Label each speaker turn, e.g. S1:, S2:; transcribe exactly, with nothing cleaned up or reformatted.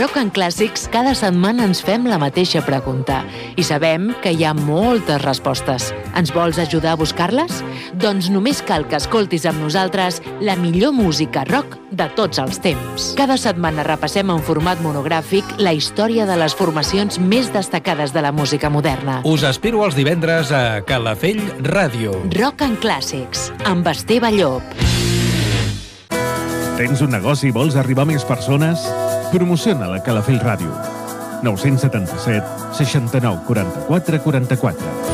S1: Rock and Clàssics cada setmana ens fem la mateixa pregunta i sabem que hi ha moltes respostes. Ens vols ajudar a buscar-les? Doncs només cal que escoltis amb nosaltres la millor música rock de tots els temps. Cada setmana repassem en format monogràfic la història de les formacions més destacades de la música moderna.
S2: Us espero els divendres a Calafell Ràdio.
S1: Rock and Clàssics, amb Esteve Llop.
S3: Tens un negoci i vols arribar a més persones? Promociona la Calafell Ràdio. nou set set, seixanta-nou, quaranta-quatre, quaranta-quatre.